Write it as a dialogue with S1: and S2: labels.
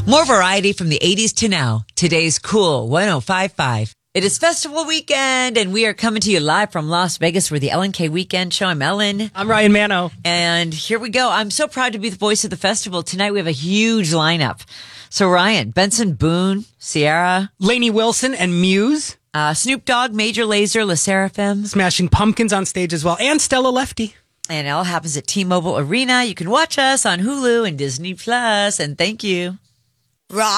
S1: More variety from the 80s to now. Today's Cool 105.5. It is festival weekend, and we are coming to you live from Las Vegas for the Ellen K Weekend Show. I'm Ellen.
S2: I'm Ryan Mano.
S1: And here we go. I'm so proud to be the voice of the festival. Tonight we have a huge lineup. So Ryan, Benson Boone, Sierra,
S2: Lainey Wilson and Muse.
S1: Snoop Dogg, Major Lazer, Le Seraphim.
S2: Smashing Pumpkins on stage as well. And Stella Lefty.
S1: And it all happens at T-Mobile Arena. You can watch us on Hulu and Disney Plus. And thank you.